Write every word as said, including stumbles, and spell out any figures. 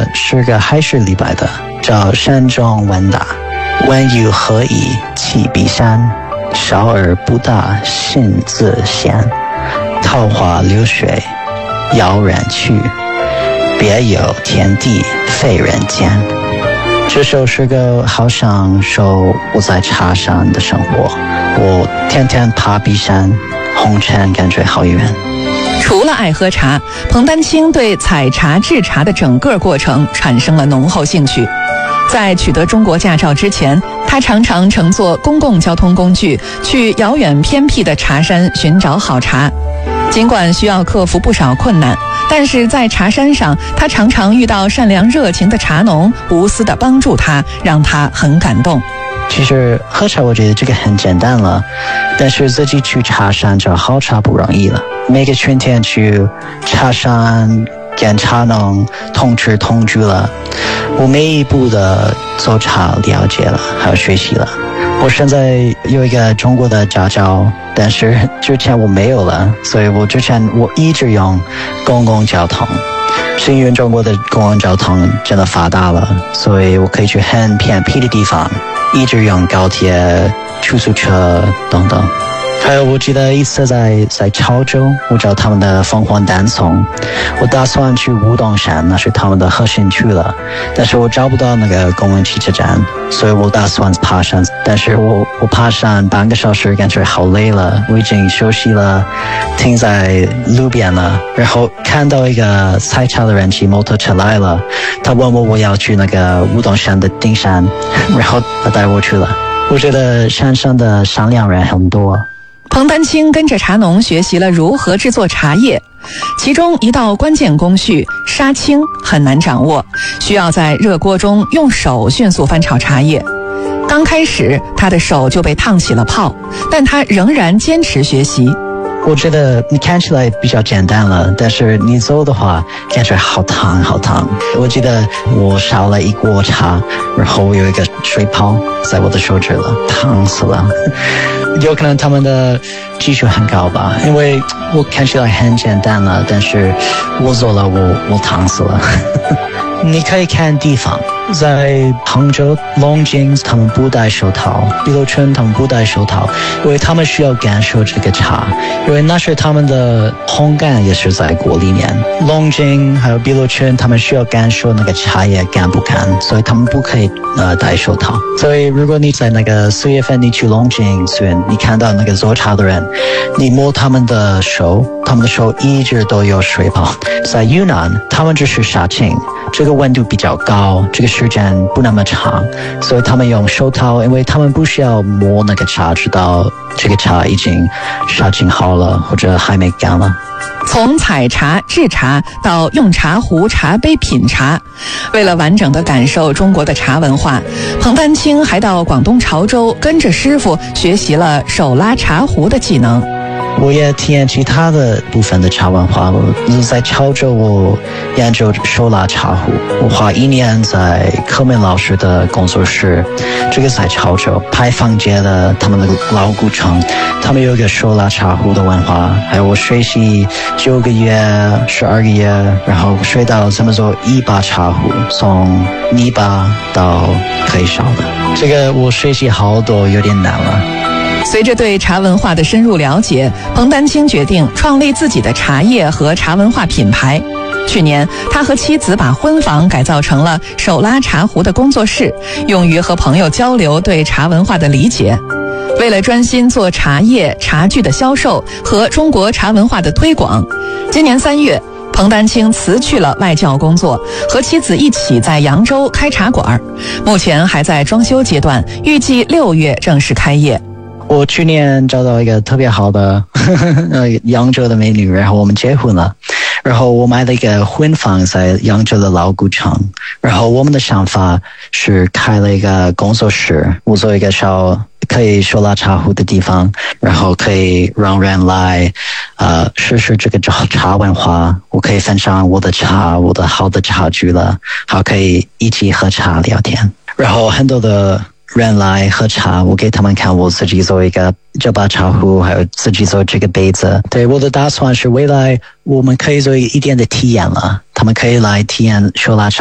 是个海事李白的，叫山中问答。问有何以弃彼山？少而不大，性自闲。桃花流水，遥然去，别有天地非人间。这首诗歌好享受我在茶山的生活，我天天爬碧山，红尘感觉好远。 除了爱喝茶，彭丹青对采茶制茶的整个过程产生了浓厚兴趣。在取得中国驾照之前，他常常乘坐公共交通工具去遥远偏僻的茶山寻找好茶。尽管需要克服不少困难，但是在茶山上，他常常遇到善良热情的茶农，无私地帮助他，让他很感动。 其实喝茶我觉得这个很简单了，但是自己去茶山找好茶不容易了。每个春天去茶山跟茶农同吃同居了，我每一步的做茶了解了，还有学习了。我现在有一个中国的驾照，但是之前我没有了，所以我之前我一直用公共交通，是因为中国的公共交通真的发达了，所以我可以去很偏僻的地方，一直用高铁、出租车等等。还有我记得一次在在潮州，我找他们的凤凰单丛，我打算去武当山，那是他们的核心区了，但是我找不到那个公共汽车站，所以我打算爬山，但是我我爬山半个小时感觉好累了，我已经休息了，停在路边了，然后看到一个采茶的人骑摩托车来了，他问我我要去那个武当山的顶山，然后他带我去了。我觉得山上的善良人很多。 彭丹青跟着茶农学习了如何制作茶叶，其中一道关键工序杀青很难掌握，需要在热锅中用手迅速翻炒茶叶。刚开始他的手就被烫起了泡，但他仍然坚持学习。 我觉得你看起来比较简单了，但是你做的话感觉好烫好烫。我记得我烧了一锅茶，然后有一个水泡在我的手指了，烫死了。有可能他们的技术很高吧，因为我看起来很简单了，但是我做了我我烫死了。你可以看地方，在杭州、龙井他们不戴手套，碧螺春他们不戴手套，因为他们需要感受这个茶，因为那是他们的烘干也是在锅里面。龙井还有碧螺春他们需要感受那个茶叶干不干，所以他们不可以呃戴手套。所以如果你在那个四月份你去龙井，所以你看到那个做茶的人，你摸他们的手，他们的手一直都有水泡。在云南他们只是杀青，这个温度比较高，这个时间不那么长，所以他们用手套，因为他们不需要摸那个茶，直到这个茶已经杀青好了或者还没干了。 从采茶、制茶到用茶壶、茶杯品茶，为了完整地感受中国的茶文化，彭丹青还到广东潮州跟着师傅学习了手拉茶壶的技能。 我也体验其他的部分的茶文化。我在潮州，我研究手拉茶壶，我花一年在柯明老师的工作室，这个在潮州牌坊街的他们的老古城，他们有一个手拉茶壶的文化。还有我学习九个月、十二个月，然后学到怎么做一把茶壶，从泥巴到可以烧的。这个我学习好多，有点难了。 随着对茶文化的深入了解，彭丹青决定创立自己的茶叶和茶文化品牌。去年，他和妻子把婚房改造成了手拉茶壶的工作室，用于和朋友交流对茶文化的理解。为了专心做茶叶、茶具的销售和中国茶文化的推广，今年三月，彭丹青辞去了外教工作，和妻子一起在扬州开茶馆，目前还在装修阶段，预计六月正式开业。 我去年找到一个特别好的呵呵扬州的美女，然后我们结婚了，然后我买了一个婚房在扬州的老古城，然后我们的想法是开了一个工作室，我做一个小可以手拉茶壶的地方，然后可以让人来呃试试这个茶文化，我可以分享我的茶，我的好的茶具了，还可以一起喝茶聊天，然后很多的人来喝茶，我给他们看我自己做一个这把茶壶，还有自己做这个杯子。对，我的打算是未来我们可以做一点的体验了，他们可以来体验手拉茶。